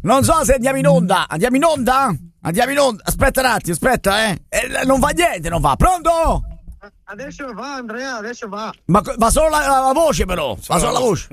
Non so se andiamo in onda. Andiamo in onda? Aspetta un attimo, aspetta, non va niente, non va. Pronto? Adesso va, Andrea, adesso va. Ma va solo la voce, però. Va solo la voce.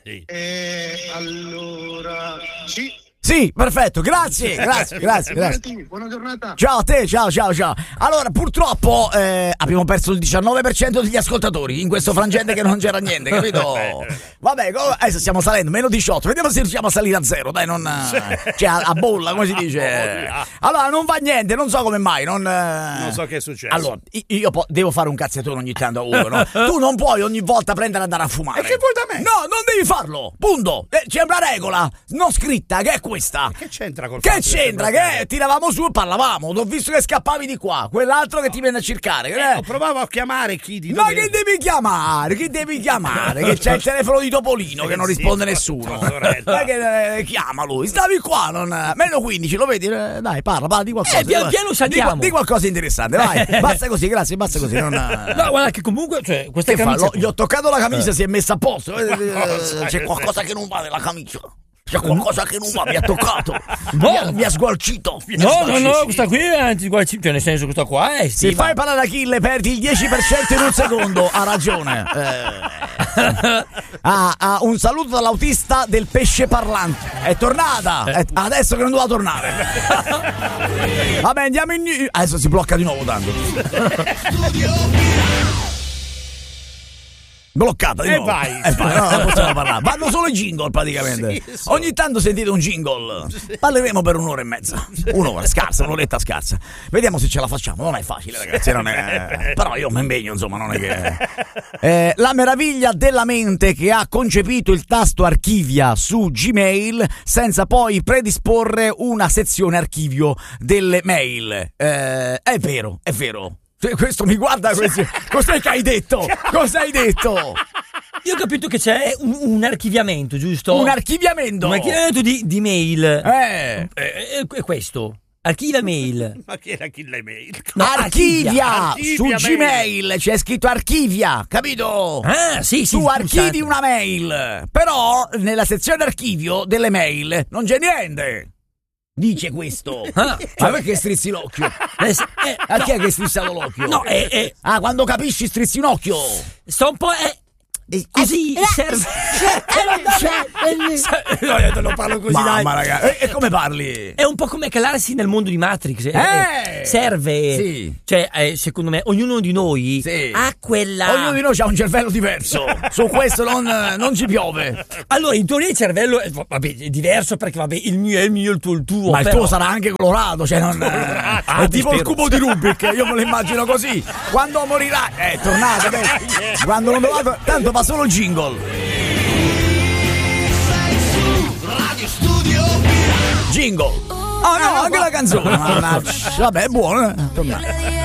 Allora, sì. Sì, perfetto, grazie. Buona giornata. Ciao a te, ciao. Allora, purtroppo abbiamo perso il 19% degli ascoltatori in questo frangente che non c'era niente, capito? Vabbè, adesso stiamo salendo, meno 18. Vediamo se riusciamo a salire a zero, dai, non... Cioè, a bolla, come si dice. Allora, non va niente, non so come mai, non so che è successo. Allora, io devo fare un cazzettone ogni tanto a uno, no? Tu non puoi ogni volta prendere e andare a fumare. E che vuoi da me? No, non devi farlo, punto. C'è una regola non scritta, che è questa. Che c'entra col Che c'entra? Che tiravamo su e parlavamo. Ho visto che scappavi di qua. Quell'altro che ti viene a cercare. Provavo a chiamare chi di Ma che devi chiamare? Che c'è il telefono di Topolino che non risponde nessuno. Ma che chiama lui? Stavi qua, non... Meno 15, lo vedi? Dai, parla di qualcosa. Piano saliamo. Di qualcosa interessante, vai. Basta così, grazie, basta così. No, guarda che comunque, cioè, questa camicia... Gli ho toccato la camicia, si è messa a posto. C'è qualcosa che non va nella camicia. C'è qualcosa che non va, mi ha toccato. Mi ha sgualcito. No, questa qui è anti-sgualcito. Cioè, nel senso, questa qua è estiva. Se fai parlare Achille, perdi il 10% in un secondo. Ha ragione. Un saluto dall'autista del pesce parlante. È tornata. Adesso che non doveva tornare. Vabbè, andiamo in... Adesso si blocca di nuovo tanto. Bloccata di nuovo. Vai. No, non possiamo parlare. Vanno solo i jingle praticamente. Sì, ogni tanto sentite un jingle. Parleremo per un'ora e mezza. Un'oretta scarsa. Vediamo se ce la facciamo. Non è facile, ragazzi. Però io mi impegno, insomma, non è che. La meraviglia della mente che ha concepito il tasto archivia su Gmail senza poi predisporre una sezione archivio delle mail. È vero. Questo mi guarda, cos'è che hai detto? Cosa hai detto? Io ho capito che c'è un archiviamento, giusto? Un archiviamento di mail. È questo. Archivia mail. Ma che era chi le mail? No, archivia su mail. Gmail c'è scritto archivia, capito? Sì. Tu archivi una mail, però nella sezione archivio delle mail non c'è niente. Dice questo. Ma perché strizzi l'occhio? A chi è che strizzato l'occhio? No, quando capisci strizzi un occhio. Sto un po'. Così serve. No, non parlo così. Mamma, raga. E come parli? È un po' come calarsi nel mondo di Matrix. Serve. Sì. Cioè, secondo me, ognuno di noi ha quella. Ognuno di noi ha un cervello diverso. Su questo non ci piove. Allora, in teoria il cervello è diverso perché il mio è il mio, il tuo. Ma il tuo sarà anche colorato, cioè non. È tipo il cubo di Rubik, io me lo immagino così. Quando morirà, è tornato. Quando non doveva. Tanto va solo il jingle. Jingle. No, anche la canzone. Vabbè, è buono.